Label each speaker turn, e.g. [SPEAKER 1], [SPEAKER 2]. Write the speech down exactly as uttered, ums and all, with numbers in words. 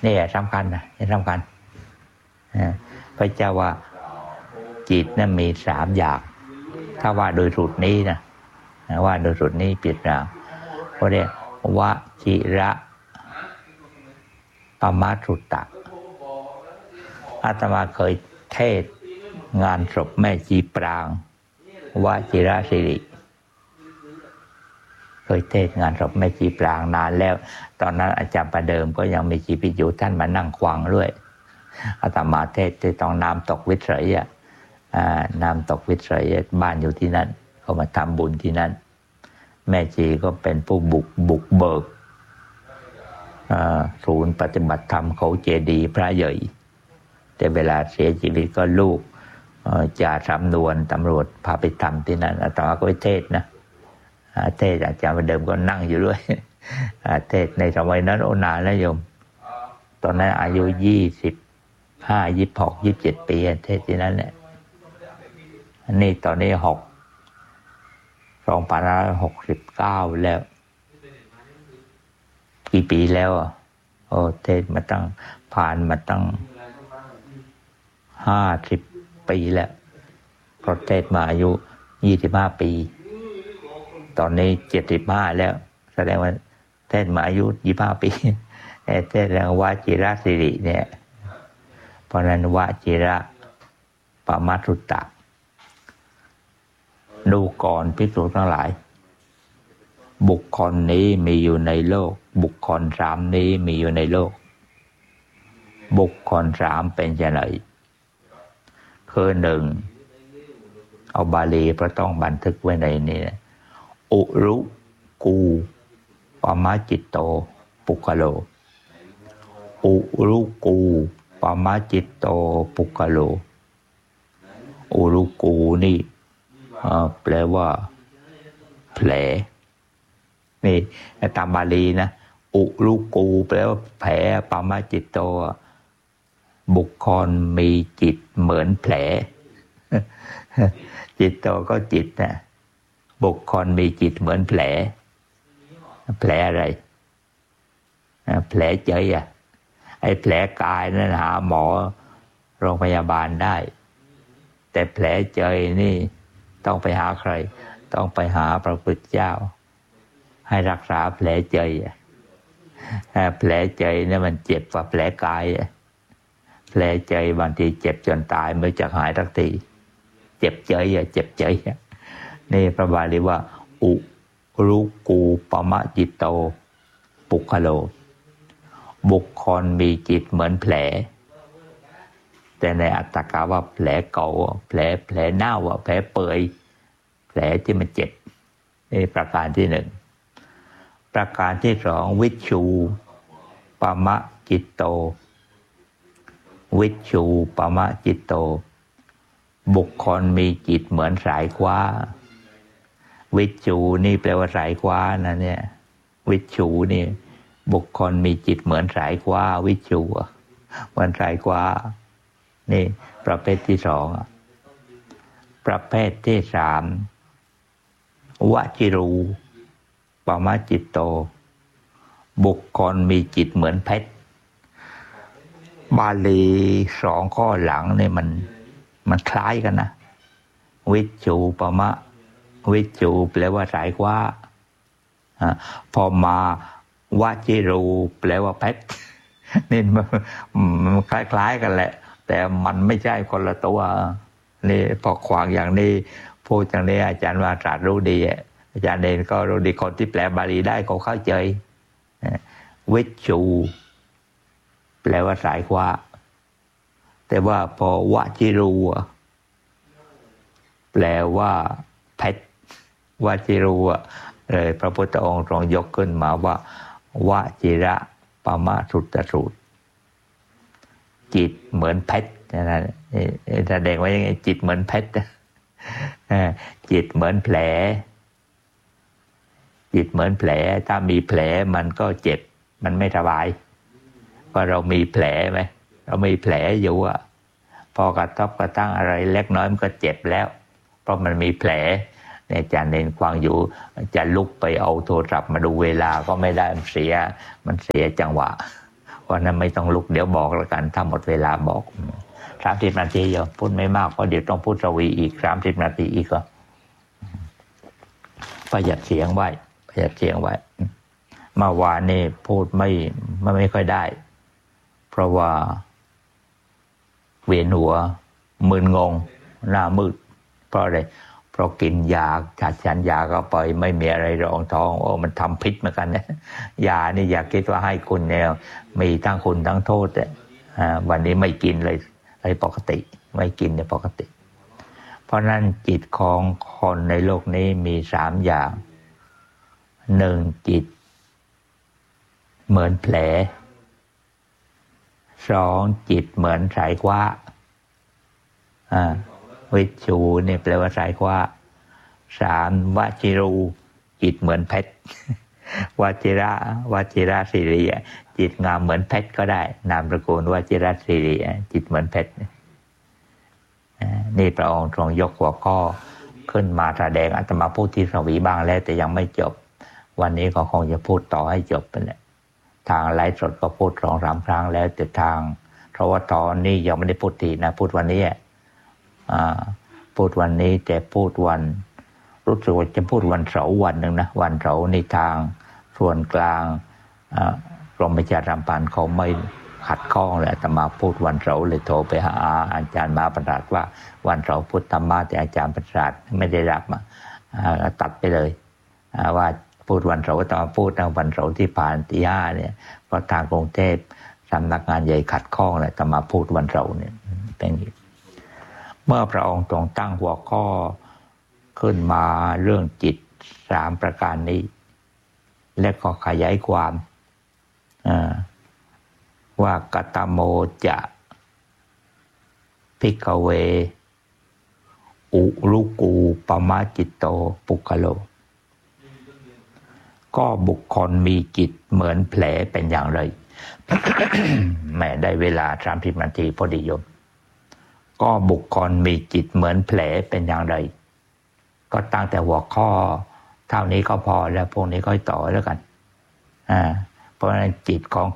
[SPEAKER 1] นี่สำคัญนะนี่สำคัญพระเจ้าว่าจิตนั้นมีสามอย่างถ้าว่าโดยสูตรนี้นะว่าโดยสูตรนี้ปิดนะเพราะเรียกวจิระปมัสสุตตะอาตมาเคยเทศงานศพแม่ชีปรางวจิระสิริเคยเทศงานศพแม่ชีปรางนานแล้วตอนนั้นอาจารย์ประเดิมก็ยังมีชีวิตอยู่ท่านมานั่งขวางด้วยอาตมาเทศที่ต้องน้ำตกวิเศษอ่ะน้ำตกวิเศษบ้านอยู่ที่นั่นเขามาทำบุญที่นั่นแม่ชีก็เป็นผู้บุกบุกเบิกศูนย์ปฏิบัติธรรมเขาเจดีย์พระใหญ่แต่เวลาเสียชีวิตก็ลูกจ่าสำนวนตำรวจพาไปทำที่นั่นอาตมาก็ไปเทศนะเทศอาจารย์ประเดิมก็นั่งอยู่ด้วยเทศในสมัยนั้นโอนานแล้วโยมตอนนั้นอายุยี่สิบห้ายี่สิบหกยี่สิบเจ็ดปีเทศที่นั่นแหละนี่ตอนนี้หกสองพันห้าร้อยหกสิบเก้าแล้วกี่ปีแล้วอ่ะโอ้เทศมาตั้งผ่านมาตั้งห้าสิบปีแล้วเพราะเทศมาอายุยี่สิบห้าปีตอนนี้เจ็ดสิบห้าแล้วแสดงว่าเทศมาอายุยี่สิบห้าปีเทศเรื่องวจิระสิริเนี่ยเพราะนั้นวจิระปมัสสุตตะดูก่อนภิกษุทั้งหลายบุคคลนี้มีอยู่ในโลกบุคคลสามนี้มีอยู่ในโลกบุคคลสามเป็นไฉนคือหนึ่งเอาบาลีเพราะต้องบันทึกไว้ในนี้อุรุกูปมัสจิตโตปุคโลอุรุกูปมัสจิตโตปุคโลอุรุกูนี่แปลว่าแผลนี่ตามบาลีนะอุรุกูแปลว่าแผลปมัสจิตโตบุคคลมีจิตเหมือนแผลจิตโตก็จิตนะบุคคลมีจิตเหมือนแผลแผลอะไรแผลใจอ่ะไอ้แผลกายนั่นหาหมอโรงพยาบาลได้แต่แผลใจนี่ต้องไปหาใครต้องไปหาพระพุทธเจ้าให้รักษาแผลใจแผลใจเนี่ยมันเจ็บกว่าแผลกายแผลใจบางทีเจ็บจนตายไม่จะหายสักทีเจ็บใจอ่ะเจ็บใจนี่พระบาลีว่าอุรุกูปมัสจิตโตปุคโลบุคคลมีจิตเหมือนแผลแต่ในอัตถกาว่าแผลเก่าแผลแผลเน่าแผลเปื่อยแผลที่มันเจ็บนี่ประการที่หนึ่งประการที่สองวิชชูปมัสจิตโตวิชชูปมัสจิตโตบุคคลมีจิตเหมือนสายคว้าวิชชูนี่แปลว่าสายคว้านะเนี่ยวิชชูนี่บุคคลมีจิตเหมือนสายคว้าวิชชูเหมือนสายคว้านี่ประเภทที่สองประเภทที่สามวจิรูปมัสจิตโตบุคคลมีจิตเหมือนเพชรบาลีสองข้อหลังเนี่ยมันมันคล้ายกันนะวิจูปมะวิจูแปลว่าสายคว้าพอมาวจิรูแปลว่าเพชรนี่มันคล้ายๆกันแหละแต่มันไม่ใช่คนละตัวนี่พอขวางอย่างนี้พูดอย่างนี้อาจารย์วาตรัสรู้ดีอาจารย์เดนก็รู้ดีคนที่แปลบาลีได้ก็เข้าใจวิจูแปลว่าสายคว้าแต่ว่าพอวจิรูแปลว่าเพชรวจิรูเลยพระพุทธองค์ทรงยกขึ้นมาว่าวจิระปมัสสุตตสูตรจิตเหมือนเพชรนะแสดงว่ายังไงจิตเหมือนเพชรจิตเหมือนแผลจิตเหมือนแผลถ้ามีแผลมันก็เจ็บมันไม่สบายเพราะเรามีแผลไหมเรามีแผลอยู่อ่ะพอกระทบกระทั่งอะไรเล็กน้อยมันก็เจ็บแล้วเพราะมันมีแผลเนี่ยอาจารย์เน้นฟังอยู่จะลุกไปเอาโทรศัพท์มาดูเวลาก็ไม่ได้มันเสียมันเสียจังหวะวันนั้นไม่ต้องลุกเดี๋ยวบอกแล้วกันถ้าหมดเวลาบอกสามสิบนาทีเยอะพูดไม่มากเพราะเดี๋ยวต้องพูดสวีอีกสามสิบนาทีอีกก็ประหยัดเสียงไว้ประหยัดเสียงไว้เมื่อวานนี่พูดไม่ไม่ไม่ค่อยได้เพราะว่าเวียนหัวมึนงงหน้ามืดเพราะอะไรเพราะกินยาจัดฉันยาเข้าไปไม่มีอะไรรองท้องโอ้มันทำพิษเหมือนกันนะยานี่อย่าคิดว่าให้คุณเนี่ยมีทั้งคุณทั้งโทษอ่ะวันนี้ไม่กินเลยเลยปกติไม่กินเนี่ยปกติเพราะนั้นจิตของคนในโลกนี้มีสามอย่างหนึ่งจิตเหมือนแผลสองจิตเหมือนสายคว้าอ่าวิชูเนี่ยแปลว่าสายคว้าสามวจิรูจิตเหมือนเพชรวจิระวจิระสิริจิตงามเหมือนเพชรก็ได้นามตระกูลวจิระสิริจิตเหมือนเพชรนี่พระองค์ทรงยกหัวข้อขึ้นมาแสดงอาตมาพูดที่สวีบ้างแล้วแต่ยังไม่จบวันนี้ก็คงจะพูดต่อให้จบไปแหละทางไลฟ์สดก็พูดสองสามครั้งแล้วแต่ทางเพราะว่าตอนนี้ยังไม่ได้พูดทีนะพูดวันนี้อ่าพูดวันนี้แต่พูดวันรู้สึกว่าจะพูดวันเสาร์วันหนึ่งนะวันเสาร์ในทางส่วนกลางกรมประชาสัมพันธ์เขาไม่ขัดข้องเลยอาตมาพูดวันเสาร์เลยโทรไปหาอาจารย์มาประดาษว่าวันเสาร์พูดธรรมะแต่อาจารย์ประดาษไม่ได้รับมาตัดไปเลยว่าพูดวันเสาร์ตอนพูดวันเสาร์ที่ผ่านตีห้าเนี่ยก็ทางกรุงเทพสำนักงานใหญ่ขัดข้องเลยแต่มาพูดวันเสาร์เนี่ยเป็นอย่างนี้เมื่อพระองค์ทรงตั้งหัวข้อขึ้นมาเรื่องจิตสามประการนี้และก็ขยายความว่ากตโมจะภิกขเวอุรุกูปมาจิตโตปุคโลก็บุคคลมีจิตเหมือนแผลเป็นอย่างไร แม่ได้เวลาสามสิบนาทีพอดีโยมก็บุคคลมีจิตเหมือนแผลเป็นอย่างไรก็ตั้งแต่หัวข้อเท่านี้ก็พอแล้วพวกนี้ก็ต่อแล้วกันอ่าเพราะฉะนั้นจิตของ